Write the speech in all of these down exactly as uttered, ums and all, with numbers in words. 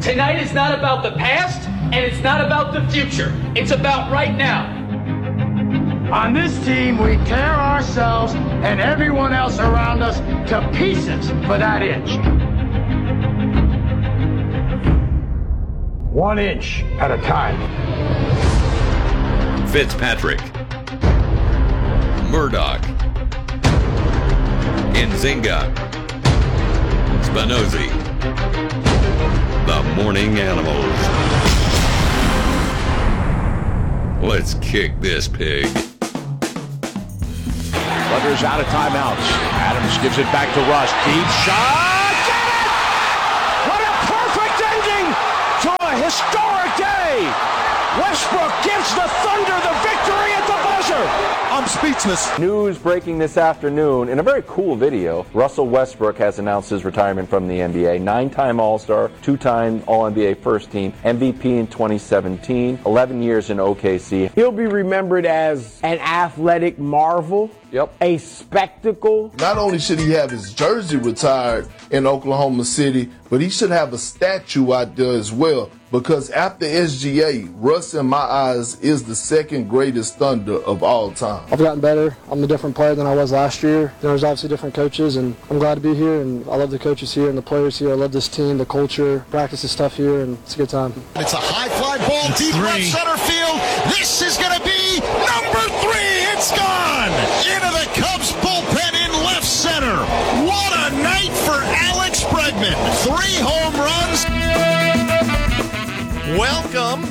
Tonight is not about the past, and it's not about the future. It's about right now. On this team, we tear ourselves and everyone else around us to pieces for that inch. One inch at a time. Fitzpatrick, Murdoch, Nzinga, Spinozzi, the Morning Animals. Let's kick this pig. Thunder's out of timeouts. Adams gives it back to Russ. Deep shot. Get it! What a perfect ending to a historic day. Westbrook gives the Thunder the victory at the buzzer. I'm speechless. News breaking this afternoon in a very cool video. Russell Westbrook has announced his retirement from the N B A. Nine-time All-Star, two-time All N B A first team, M V P in twenty seventeen, eleven years in O K C. He'll be remembered as an athletic marvel. Yep. A spectacle. Not only should he have his jersey retired in Oklahoma City, but he should have a statue out there as well. Because after S G A, Russ, in my eyes, is the second greatest Thunder of all time. I've gotten better. I'm a different player than I was last year. There's obviously different coaches, and I'm glad to be here. And I love the coaches here and the players here. I love this team, the culture, practice is tough here, and it's a good time. It's a high fly ball deep left center field. This is going to be number three. It's gone into the Cubs bullpen in left center. What a night for Alex Bregman. Three home runs. Welcome.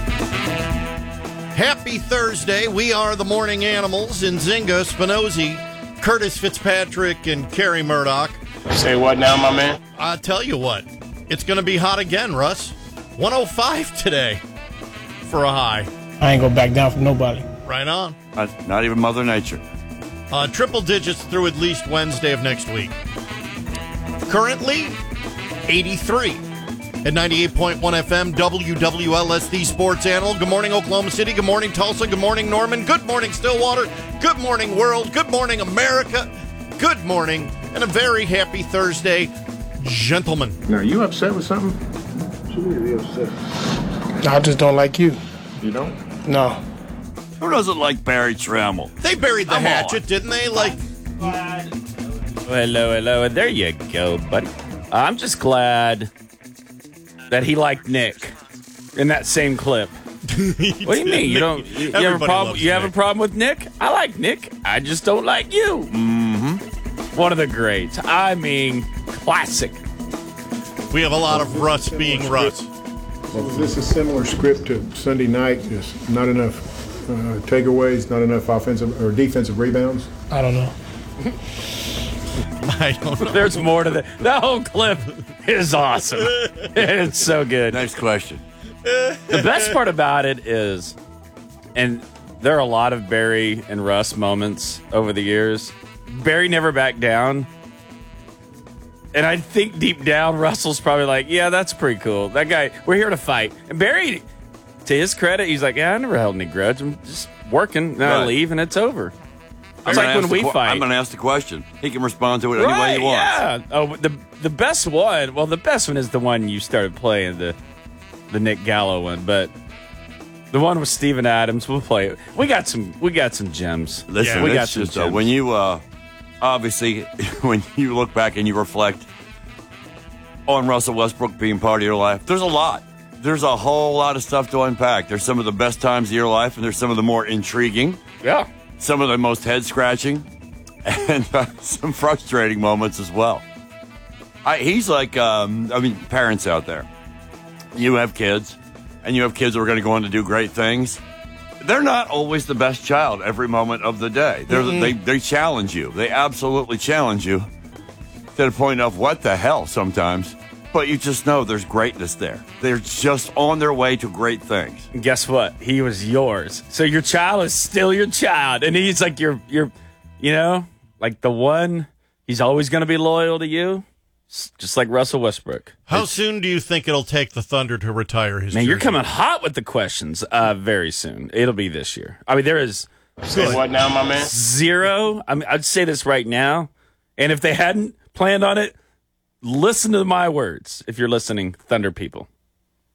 Happy Thursday. We are the Morning Animals. Nzinga, Spinozzi, Curtis Fitzpatrick, and Kerry Murdoch. Say what now, my man? I'll tell you what. It's going to be hot again, Russ. one oh five today for a high. I ain't gonna back down from nobody. Right on. Not, not even Mother Nature. Uh, triple digits through at least Wednesday of next week. Currently, eighty-three. At ninety-eight point one F M, W W L S, the Sports Animal. Good morning, Oklahoma City. Good morning, Tulsa. Good morning, Norman. Good morning, Stillwater. Good morning, world. Good morning, America. Good morning, and a very happy Thursday, gentlemen. Now, are you upset with something? Should we be upset? I just don't like you. You don't? No. Who doesn't like Barry Trammell? They buried the Come hatchet, on. didn't they? Like, Hello, hello. There you go, buddy. I'm just glad that he liked Nick in that same clip. What do you mean? You don't? You, you have a problem? You have a problem with Nick? I like Nick. I just don't like you. Mm-hmm. One of the greats. I mean, classic. We have a lot of Russ being Russ. Well, is this a similar script to Sunday night? Just not enough uh, takeaways, not enough offensive or defensive rebounds? I don't know. I don't know. There's more to that. That whole clip is awesome. It's so good. Next question. The best part about it is, and there are a lot of Barry and Russ moments over the years. Barry never backed down. And I think deep down, Russell's probably like, yeah, that's pretty cool. That guy, we're here to fight. And Barry, to his credit, he's like, yeah, I never held any grudge. I'm just working. Then I Right. leave, and it's over. I'm It's gonna like when ask we the, qu- fight. I'm going to ask the question. He can respond to it any way Right, he wants. yeah. Oh, the the best one. Well, the best one is the one you started playing, the the Nick Gallo one. But the one with Steven Adams, we'll play it. We got some. We got some gems. Listen, we it's got some just, uh, gems. when you, uh, obviously, when you look back and you reflect on Russell Westbrook being part of your life, there's a lot. There's a whole lot of stuff to unpack. There's some of the best times of your life, and there's some of the more intriguing. Yeah. Some of the most head-scratching, and uh, some frustrating moments as well. I, he's like, um, I mean, parents out there. You have kids, and you have kids who are going to go on to do great things. They're not always the best child every moment of the day. They're, Mm-hmm. they they challenge you. They absolutely challenge you to the point of what the hell sometimes. But you just know there's greatness there. They're just on their way to great things. And guess what? He was yours. So your child is still your child. And he's like your, your, you know, like the one, he's always going to be loyal to you. Just like Russell Westbrook. How it's, soon do you think it'll take the Thunder to retire his Man, jersey? you're coming hot with the questions uh, very soon. It'll be this year. I mean, there is Say what now, my man? zero. I mean, I'd say this right now. And if they hadn't planned on it, listen to my words if you're listening, Thunder people.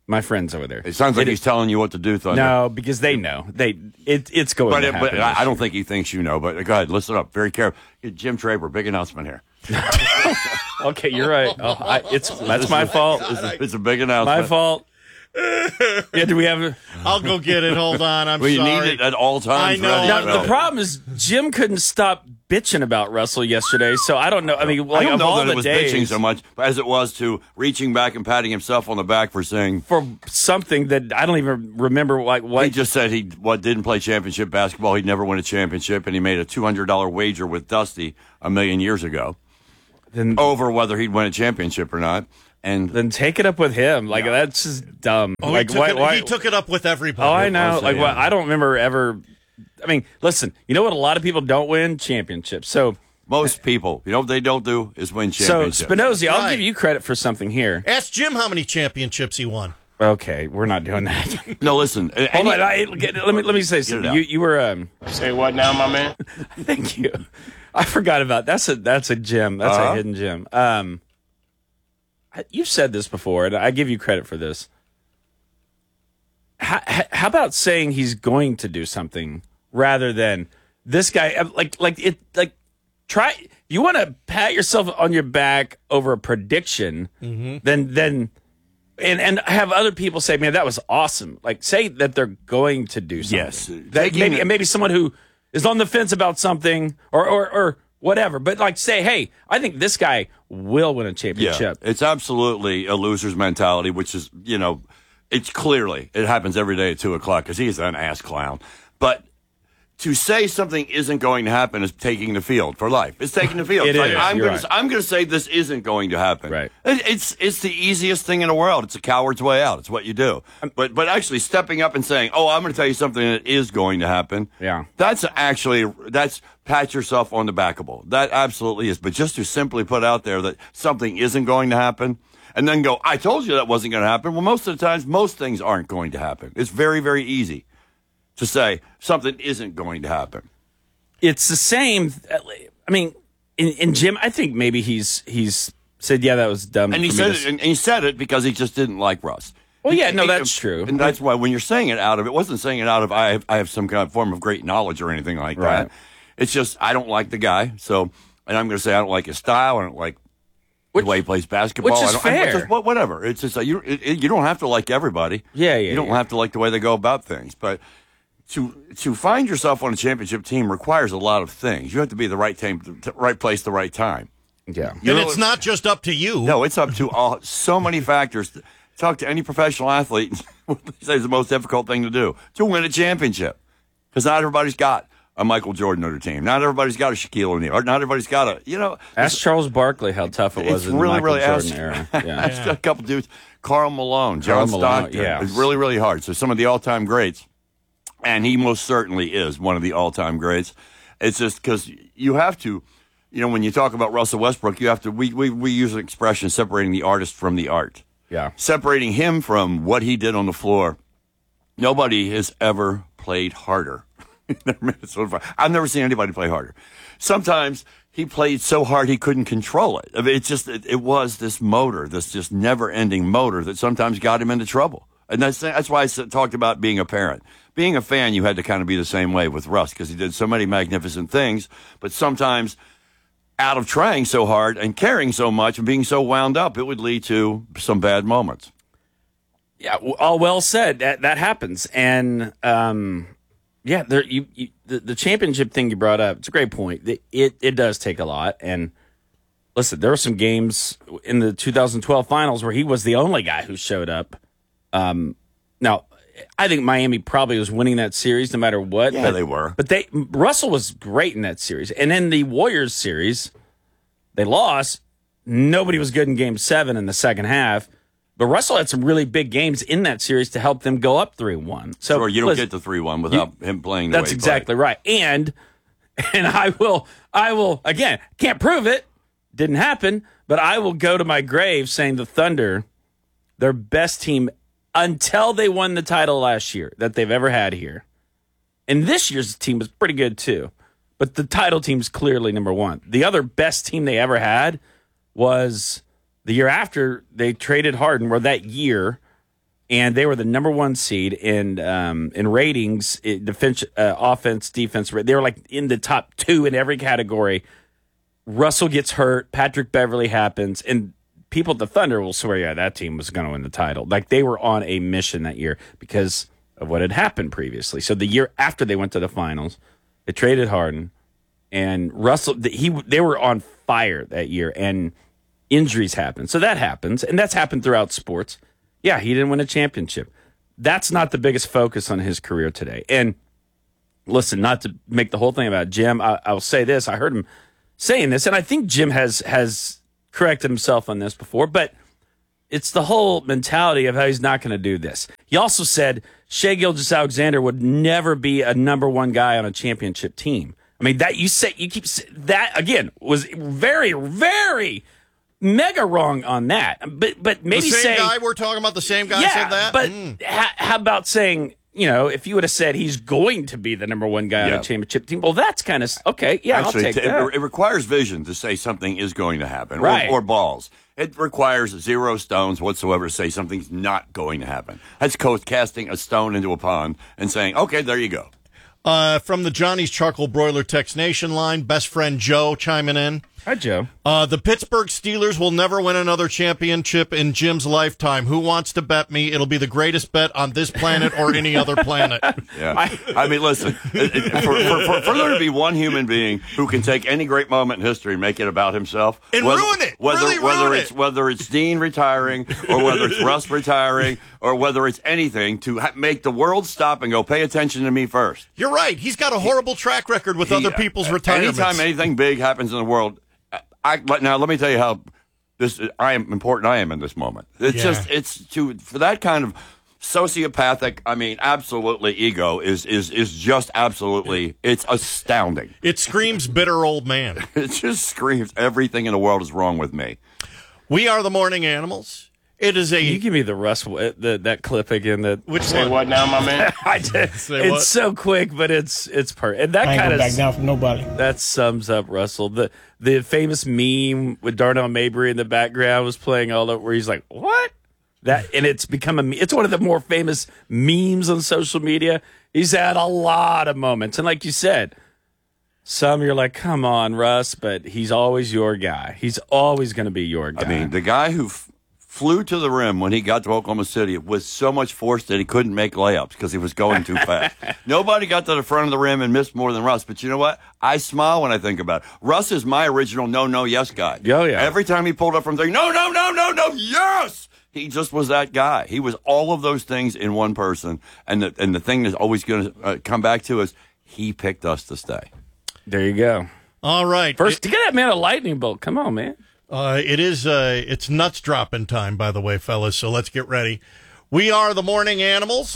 My friends over there. It sounds like it, he's telling you what to do, Thunder. No, because they know. They it, it's going but to it, happen. But I, I don't think he thinks you know. But go ahead, listen up. Very careful. Jim Traber, big announcement here. Okay, you're right. Oh, I, it's that's my fault. It's a, it's a big announcement. My fault. Yeah, do we have? A, I'll go get it. Hold on. I'm well, you sorry. need it at all times. I know. Ready. now, No. the problem is Jim couldn't stop bitching about Russell yesterday, so I don't know. I mean, like I don't of know all that the it was days, bitching so much as it was to reaching back and patting himself on the back for saying for something that I don't even remember. Like what he just said, he what didn't play championship basketball. He'd never win a championship, and he made a two hundred dollar wager with Dusty a million years ago then, over whether he'd win a championship or not. And then take it up with him. Like yeah. that's just dumb. Oh, like he, took why, it, why, he took it up with everybody. Oh, I know. Also, like yeah. well, I don't remember ever. I mean, listen. You know what? A lot of people don't win championships. So most people, you know what they don't do is win so championships. Spinozzi, I'll Right. give you credit for something here. Ask Jim how many championships he won. Okay, we're not doing that. No, listen. Hold any- on. I, get, let me let me say it something. out. You you were um. Say what now, my man? Thank you. I forgot about that's a that's a gem. That's Uh-huh. a hidden gem. Um, I- you've said this before, and I give you credit for this. How, how about saying he's going to do something rather than this guy? Like like it like try. You want to pat yourself on your back over a prediction, Mm-hmm. then then. And and have other people say, "Man, that was awesome." Like say that they're going to do something. Yes. that Taking maybe the- and maybe someone who is on the fence about something or or or whatever. But like say, "Hey, I think this guy will win a Yeah, championship." it's absolutely a loser's mentality, which is, you know, it's clearly, it happens every day at two o'clock because he's an ass clown. But to say something isn't going to happen is taking the field for life. It's taking the field. It It's like, is. I'm You're going right. to I'm going to say this isn't going to happen. Right. It- It's it's the easiest thing in the world. It's a coward's way out. It's what you do. But but actually stepping up and saying, "Oh, I'm going to tell you something that is going to happen." Yeah. That's actually that's pat yourself on the backable. That absolutely is. But just to simply put out there that something isn't going to happen and then go, "I told you that wasn't going to happen." Well, most of the times most things aren't going to happen. It's very very easy to say something isn't going to happen. It's the same. I mean, in, in Jim, I think maybe he's he's said, "Yeah, that was dumb." And he for said me to it, and he said it because he just didn't like Russ. Well, yeah, no, He- that's true. And that's why when you're saying it out of it, wasn't saying it out of I have, I have some kind of form of great knowledge or anything like Right. that. It's just I don't like the guy, so and I'm going to say I don't like his style. I don't like Which- the way he plays basketball. which is I don't, I- fair. just, what- whatever. It's just uh, you. It, it- you don't have to like everybody. Yeah, yeah, You don't yeah. have to like the way they go about things, but. To to find yourself on a championship team requires a lot of things. You have to be the right team, the right place, the right time. Yeah. You and know, it's not just up to you. No, it's up to all, so many factors. Talk to any professional athlete. What they say is the most difficult thing to do to win a championship, because not everybody's got a Michael Jordan on their team. Not everybody's got a Shaquille O'Neal. Or not everybody's got a you know. Ask Charles Barkley how tough it was It's in really the Michael really Jordan ask, era. ask Yeah. a couple dudes. Carl Malone, Karl John Malone, Stockton. yeah. It's really really hard. So some of the all time greats. And he most certainly is one of the all-time greats. It's just because you have to, you know, when you talk about Russell Westbrook, you have to, we, we, we use an expression separating the artist from the art. Yeah. Separating him from what he did on the floor. Nobody has ever played harder. I've never seen anybody play harder. Sometimes he played so hard he couldn't control it. I mean, it's just, it, it was this motor, this just never-ending motor that sometimes got him into trouble. And that's that's why I said, talked about being a parent. Being a fan, you had to kind of be the same way with Russ because he did so many magnificent things. But sometimes, out of trying so hard and caring so much and being so wound up, it would lead to some bad moments. Yeah, w- all well said. That that happens, and um, yeah, there you, you the, the championship thing you brought up. It's a great point. It, it it does take a lot. And listen, there were some games in the two thousand twelve finals where he was the only guy who showed up. Um, now, I think Miami probably was winning that series no matter what. Yeah, but, they were. But they Russell was great in that series, and in the Warriors series, they lost. Nobody was good in Game Seven in the second half. But Russell had some really big games in that series to help them go up three one. So Sure, you don't listen, get to three one without you- him playing the That's way he exactly right. And and I will I will again, can't prove it. Didn't happen, but I will go to my grave saying the Thunder, their best team until they won the title last year that they've ever had here. And this year's team was pretty good too. But the title team's clearly number one. The other best team they ever had was the year after they traded Harden, or that year, and they were the number one seed in um, in ratings, in defense, uh, offense, defense. They were like in the top two in every category. Russell gets hurt. Patrick Beverley happens, and people at the Thunder will swear, yeah, that team was going to win the title. Like they were on a mission that year because of what had happened previously. So the year after they went to the finals, they traded Harden, and Russell. He they were on fire that year, and injuries happened. So that happens, and that's happened throughout sports. Yeah, he didn't win a championship. That's not the biggest focus on his career today. And listen, not to make the whole thing about Jim, I, I'll say this. I heard him saying this, and I think Jim has has corrected himself on this before, but it's the whole mentality of how he's not going to do this. He also said Shai Gilgeous-Alexander would never be a number one guy on a championship team. I mean, that you say you keep that again was very, very mega wrong on that. But but maybe the same say guy we're talking about. The same guy yeah, said that. But mm. ha, how about saying, you know, if you would have said he's going to be the number one guy Yeah. on a championship team, well, that's kind of okay. Yeah, Actually, I'll take it, that. it requires vision to say something is going to happen, Right. or, or balls. It requires zero stones whatsoever to say something's not going to happen. That's coach casting a stone into a pond and saying, okay, there you go. Uh, from the Johnny's Charcoal Broiler Text Nation line, best friend Joe chiming in. Hi, Joe. Uh, the Pittsburgh Steelers will never win another championship in Jim's lifetime. Who wants to bet me? It'll be the greatest bet on this planet or any other planet. Yeah. I mean, listen, it, it, for, for, for, for there to be one human being who can take any great moment in history and make it about himself. And whether, ruin it. Whether, Really whether ruin it's it. Whether it's Dean retiring or whether it's Russ retiring or whether it's anything to ha- make the world stop and go, pay attention to me first. You're right. He's got a horrible track record with He- other people's retirements. Anytime anything big happens in the world, I, but now let me tell you how this I am important I am in this moment. It's Yeah. just it's to for that kind of sociopathic. I mean, absolutely ego is is is just absolutely it's astounding. It screams bitter old man. It just screams everything in the world is wrong with me. We are the morning animals. It is a. Can you give me the Russ the, that clip again? That which Say one? what now, my man? I did. Say it's what? so quick, but it's it's per and that I ain't kind gonna of back down from nobody. that sums up Russell. The the famous meme with Darnell Mabry in the background was playing all over where he's like, "What?" That and it's become a me- it's one of the more famous memes on social media. He's had a lot of moments, and like you said, some you're like, "Come on, Russ," but he's always your guy. He's always going to be your guy. I mean, the guy who f- flew to the rim when he got to Oklahoma City with so much force that he couldn't make layups because he was going too fast. Nobody got to the front of the rim and missed more than Russ. But you know what? I smile when I think about it. Russ is my original no, no, yes guy. Oh, yeah. Every time he pulled up from three, no, no, no, no, no, yes! He just was that guy. He was all of those things in one person. And the, and the thing that's always going to uh, come back to is he picked us to stay. There you go. All right. First, It- to get that man a lightning bolt. Come on, man. Uh, it is, uh, it's nuts dropping time, by the way, fellas, so let's get ready. We are the morning animals.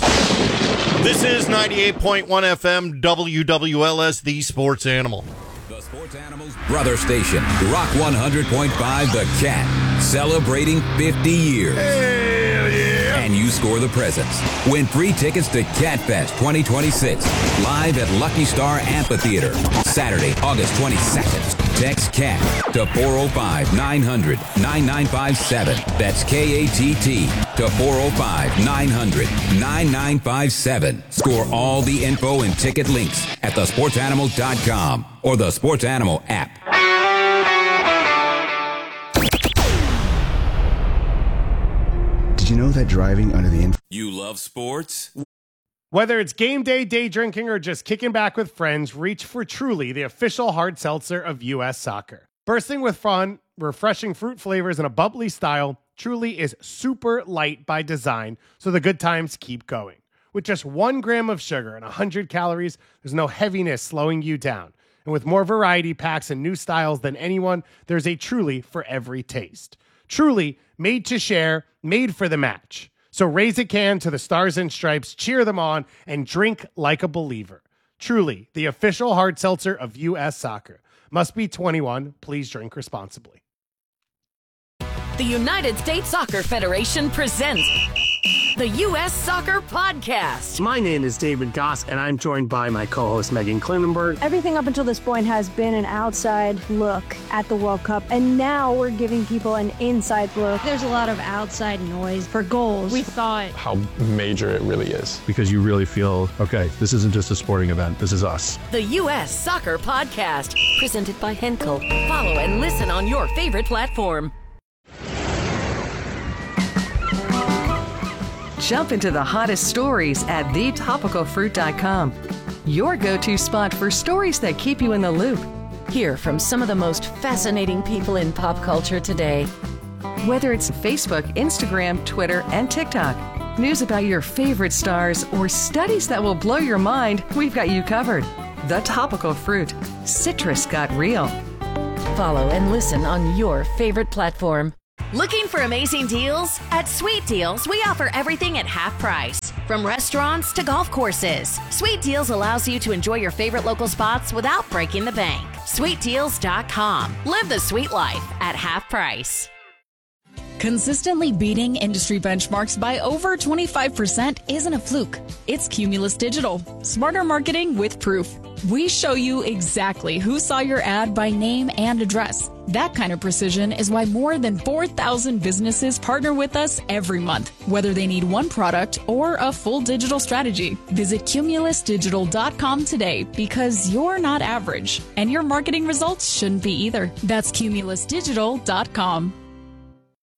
This is ninety-eight point one F M, W W L S, the sports animal. The Sports Animals Brother Station, Rock one hundred point five The Cat, celebrating fifty years. Hell yeah! And you score the presents. Win free tickets to CatFest twenty twenty-six, live at Lucky Star Amphitheater, Saturday, August twenty-second. Text CAT to four oh five, nine hundred, nine nine five seven. That's K A T T to four oh five, nine hundred, nine nine five seven. Score all the info and ticket links at the sports animal dot com or the Sports Animal app. Did you know that driving under the influence... You love sports? Whether it's game day, day drinking, or just kicking back with friends, reach for Truly, the official hard seltzer of U S Soccer. Bursting with fun, refreshing fruit flavors, and a bubbly style, Truly is super light by design, so the good times keep going. With just one gram of sugar and one hundred calories, there's no heaviness slowing you down. And with more variety packs and new styles than anyone, there's a Truly for every taste. Truly, made to share, made for the match. So raise a can to the Stars and Stripes, cheer them on, and drink like a believer. Truly, the official hard seltzer of U S Soccer. Must be twenty-one. Please drink responsibly. The United States Soccer Federation presents the U S Soccer Podcast. My name is David Goss, and I'm joined by my co-host Megan Klinenberg. Everything up until this point has been an outside look at the World Cup, and now we're giving people an inside look. There's a lot of outside noise for goals. We thought how major it really is. Because you really feel, okay, this isn't just a sporting event, this is us. The U S Soccer Podcast, presented by Henkel. Follow and listen on your favorite platform. Jump into the hottest stories at the topical fruit dot com. Your go-to spot for stories that keep you in the loop. Hear from some of the most fascinating people in pop culture today. Whether it's Facebook, Instagram, Twitter, and TikTok, news about your favorite stars, or studies that will blow your mind, we've got you covered. The Topical Fruit. Citrus got real. Follow and listen on your favorite platform. Looking for amazing deals? At Sweet Deals, we offer everything at half price. From restaurants to golf courses, Sweet Deals allows you to enjoy your favorite local spots without breaking the bank. sweet deals dot com. Live the sweet life at half price. Consistently beating industry benchmarks by over twenty-five percent isn't a fluke. It's Cumulus Digital. Smarter marketing with proof. We show you exactly who saw your ad by name and address. That kind of precision is why more than four thousand businesses partner with us every month, whether they need one product or a full digital strategy. Visit cumulus digital dot com today, because you're not average, and your marketing results shouldn't be either. That's cumulus digital dot com.